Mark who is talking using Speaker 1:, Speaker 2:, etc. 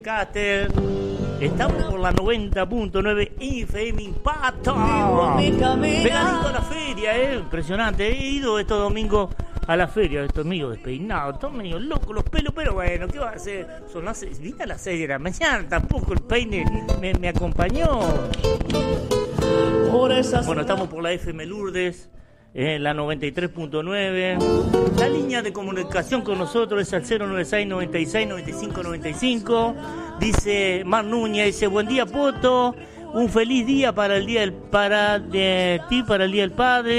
Speaker 1: Caster, estamos por la 90.9 FM Impacto. Pegadito a la feria, impresionante. He ido estos domingos a la feria, estos amigos despeinados, todos medio locos los pelos, pero bueno, ¿qué va a hacer? Son las 6, vine a las 6 de la mañana, tampoco el peine me acompañó. Bueno, estamos por la FM Lourdes, la 93.9. La línea de comunicación con nosotros es al 096 96 95 95. Dice Mar Núñez, dice: buen día, Poto, un feliz día para el día del Padre.